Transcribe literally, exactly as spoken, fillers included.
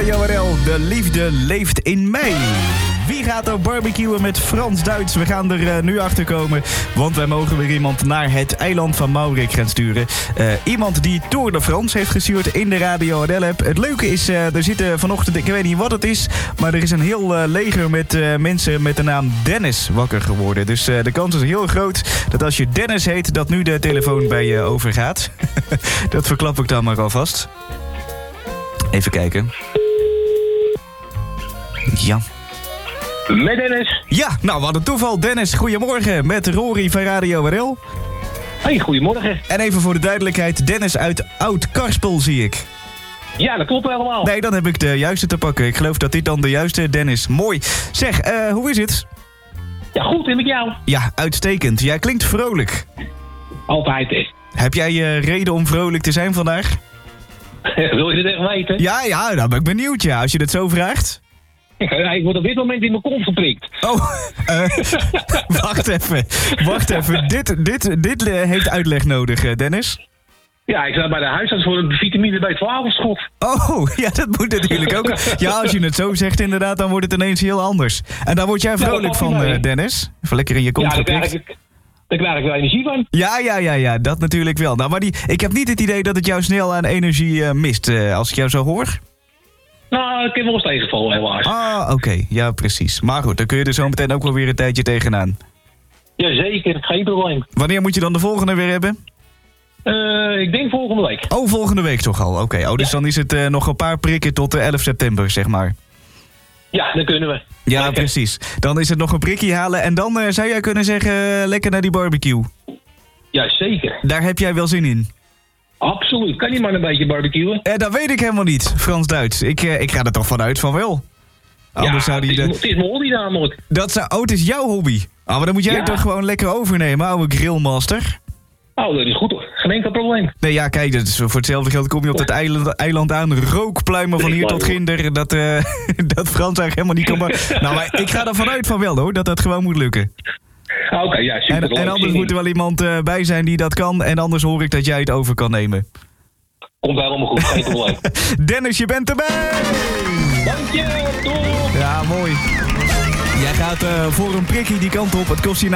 Jawel, de liefde leeft in mij. Wie gaat er barbecuen met Frans Duits? We gaan er uh, nu achter komen, want wij mogen weer iemand naar het eiland van Maurik gaan sturen. Uh, iemand die Tour de France heeft gestuurd in de Radio N L-app. Het leuke is, uh, er zitten vanochtend, ik weet niet wat het is, maar er is een heel uh, leger met uh, mensen met de naam Dennis wakker geworden. Dus uh, de kans is heel groot dat als je Dennis heet, dat nu de telefoon bij je overgaat. Dat verklap ik dan maar alvast. Even kijken. Ja. Met Dennis. Ja, nou wat een toeval. Dennis, goedemorgen. Met Rory van Radio R L. Hey, goedemorgen. En even voor de duidelijkheid, Dennis uit Oud-Karspel zie ik. Ja, dat klopt helemaal. Nee, dan heb ik de juiste te pakken. Ik geloof dat dit dan de juiste Dennis. Mooi. Zeg, uh, hoe is het? Ja, goed, en met jou? Ja, uitstekend. Jij klinkt vrolijk. Altijd, hè. Heb jij uh, reden om vrolijk te zijn vandaag? Wil je dit echt weten? Ja, ja, dan ben ik benieuwd, ja, als je het zo vraagt. Ja, ik word op dit moment in mijn kont geprikt. Oh, uh, wacht even. Wacht even. Dit, dit, dit uh, heeft uitleg nodig, uh, Dennis. Ja, ik sta bij de huisarts voor een vitamine B twaalf schot. Oh, ja, dat moet natuurlijk ook. Ja, als je het zo zegt inderdaad, dan wordt het ineens heel anders. En daar word jij vrolijk ja, van, uh, Dennis. Even lekker in je kont geprikt. Ja, daar krijg, ik, daar krijg ik wel energie van. Ja, ja, ja, ja, dat natuurlijk wel. Nou, maar die, ik heb niet het idee dat het jou snel aan energie uh, mist, uh, als ik jou zo hoor. Nou, ik heb wel eens tegengevallen, helaas. Ah, oké. Okay. Ja, precies. Maar goed, dan kun je er zo meteen ook wel weer een tijdje tegenaan. Jazeker, geen probleem. Wanneer moet je dan de volgende weer hebben? Uh, ik denk volgende week. Oh, volgende week toch al. Oké, okay. oh, dus ja. Dan is het uh, nog een paar prikken tot uh, elf september, zeg maar. Ja, dan kunnen we. Ja, lekker. Precies. Dan is het nog een prikje halen en dan uh, zou jij kunnen zeggen, uh, lekker naar die barbecue. Jazeker. Daar heb jij wel zin in. Absoluut. Kan je maar een beetje barbecuen? Eh, dat weet ik helemaal niet, Frans-Duits. Ik, uh, ik ga er toch vanuit van wel. Anders ja, zou die het, is, de... het is mijn hobby namelijk. Dat zou... Oh, het is jouw hobby. Ah, maar dan moet jij ja. het toch gewoon lekker overnemen, oude grillmaster. Oh, dat is goed hoor. Geen enkel probleem. Nee, ja, kijk, dat is, voor hetzelfde geld kom je op het eiland, eiland aan. Rookpluimen van hier tot ginder. Dat, uh, dat Frans eigenlijk helemaal niet kan... Maar... Nou, maar ik ga er vanuit van wel hoor, dat dat gewoon moet lukken. Oké, okay, ja, super. En, en anders moet er wel iemand uh, bij zijn die dat kan. En anders hoor ik dat jij het over kan nemen. Komt helemaal goed, geen probleem. Dennis, je bent erbij! Dank je, top! Ja, mooi. Jij gaat uh, voor een prikkie die kant op. Het kost je